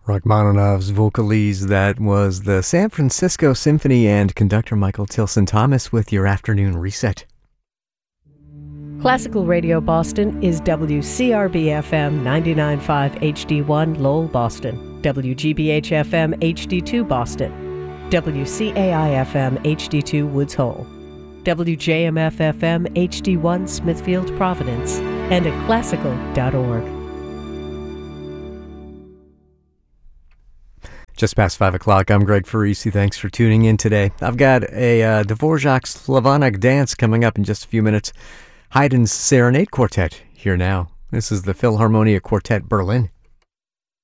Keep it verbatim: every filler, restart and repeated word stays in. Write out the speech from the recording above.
Rachmaninoff's Vocalese. That was the San Francisco Symphony and conductor Michael Tilson Thomas with your afternoon reset. Classical Radio Boston is W C R B F M ninety-nine point five H D one Lowell, Boston, W G B H F M H D two Boston, W C A I F M H D two Woods Hole, W J M F F M H D one Smithfield, Providence, and at classical dot org. Just past five o'clock, I'm Greg Farisi. Thanks for tuning in today. I've got a uh, Dvorak Slavonic dance coming up in just a few minutes. Haydn's Serenade Quartet here now. This is the Philharmonia Quartet Berlin.